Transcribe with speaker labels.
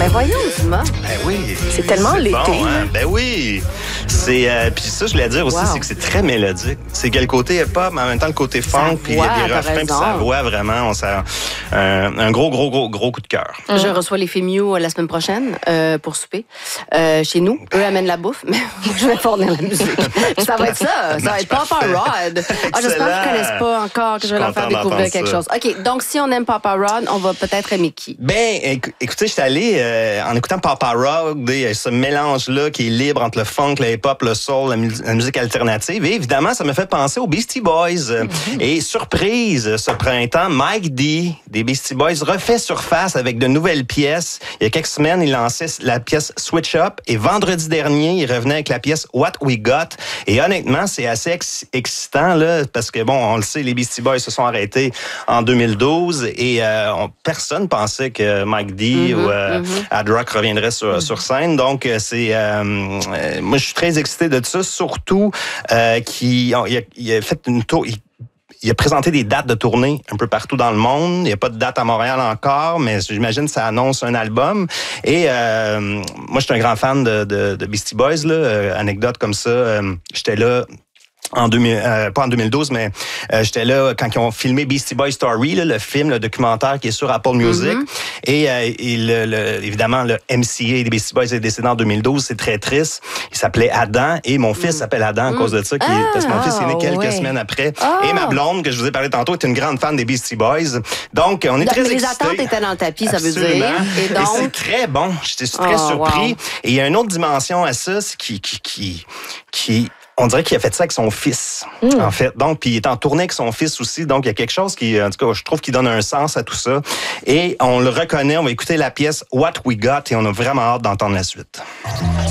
Speaker 1: Ben voyons, Dumas.
Speaker 2: Ben oui.
Speaker 1: C'est tellement l'été.
Speaker 2: Bon, hein? Ben oui. C'est puis ça, je voulais dire aussi, c'est que c'est très mélodique. C'est qu'il y a le côté hip-hop, mais en même temps le côté funk, puis il y a des refrains, puis sa voix vraiment, un gros coup de cœur.
Speaker 1: Je reçois les Fémiaux la semaine prochaine pour souper chez nous. Eux amènent la bouffe, mais je vais fournir la musique. Ça va être ça. Ça va être Papa Rod. J'espère qu'ils ne connaissent pas encore, que je vais leur faire découvrir quelque chose. OK, donc si on aime Papa Rod, on va peut-être aimer qui?
Speaker 2: Ben, écoutez, j'étais allé en écoutant Papa Rod, ce mélange-là qui est libre entre le funk, le hip-hop, le soul, la musique alternative. Et évidemment, ça me fait penser aux Beastie Boys. Et surprise, ce printemps, Mike D des Beastie Boys refait surface avec de nouvelles pièces. Il y a quelques semaines, il lançait la pièce Switch Up et vendredi dernier, il revenait avec la pièce What We Got. Et honnêtement, c'est assez excitant là, parce que bon, on le sait, les Beastie Boys se sont arrêtés en 2012 et personne pensait que Mike D ou Ad Rock reviendrait sur scène. Donc c'est moi je suis très excité de ça, surtout qu'il a fait une tour. Il a présenté des dates de tournée un peu partout dans le monde. Il n'y a pas de date à Montréal encore, mais j'imagine que ça annonce un album. Et moi, je suis un grand fan de Beastie Boys. Anecdote comme ça, j'étais là pas en 2012, mais j'étais là quand ils ont filmé Beastie Boys Story, le film, le documentaire qui est sur Apple Music. Et évidemment, le MCA des Beastie Boys est décédé en 2012. C'est très triste. Il s'appelait Adam et mon fils s'appelle Adam à cause de ça. Parce que mon fils est né quelques semaines après. Et ma blonde, que je vous ai parlé tantôt, est une grande fan des Beastie Boys. Donc, on est très excités.
Speaker 1: Les attentes étaient dans le tapis, ça veut dire.
Speaker 2: Et donc... c'est très bon. J'étais très surpris. Wow. Et il y a une autre dimension à ça, c'est qui on dirait qu'il a fait ça avec son fils, en fait. Donc, puis il est en tournée avec son fils aussi. Donc, il y a quelque chose qui, en tout cas, je trouve qu'il donne un sens à tout ça. Et on le reconnaît. On va écouter la pièce What We Got et on a vraiment hâte d'entendre la suite.